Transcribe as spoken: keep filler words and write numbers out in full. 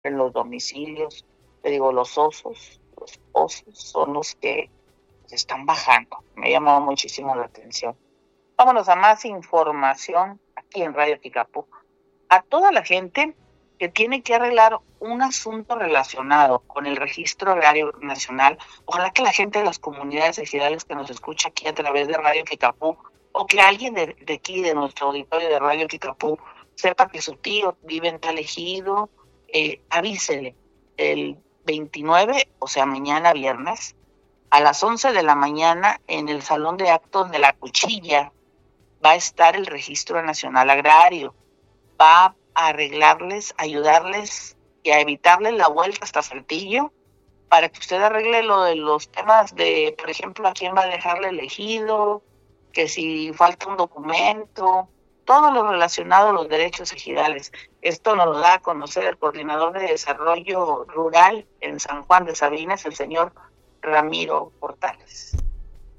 en los domicilios. Te digo, los osos, los osos son los que se están bajando. Me ha llamado muchísimo la atención. Vámonos a más información aquí en Radio Kikapú. A toda la gente que tiene que arreglar un asunto relacionado con el Registro Agrario Nacional, ojalá que la gente de las comunidades ejidales que nos escucha aquí a través de Radio Kikapú, o que alguien de, de aquí, de nuestro auditorio de Radio Kikapú, sepa que su tío vive en tal ejido, eh, avísele el veintinueve, o sea, mañana viernes, a las once de la mañana, en el Salón de Actos de la Cuchilla, va a estar el Registro Nacional Agrario. Va a arreglarles, ayudarles y a evitarles la vuelta hasta Saltillo para que usted arregle lo de los temas de, por ejemplo, a quién va a dejarle elegido, que si falta un documento, todo lo relacionado a los derechos ejidales. Esto nos lo da a conocer el coordinador de desarrollo rural en San Juan de Sabinas, el señor Ramiro Portales.